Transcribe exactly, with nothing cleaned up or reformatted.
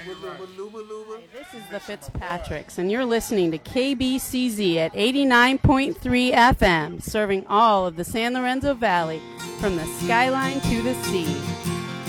This is the Fitzpatricks, and you're listening to K B C Z at eighty-nine point three F M, serving all of the San Lorenzo Valley from the skyline to the sea.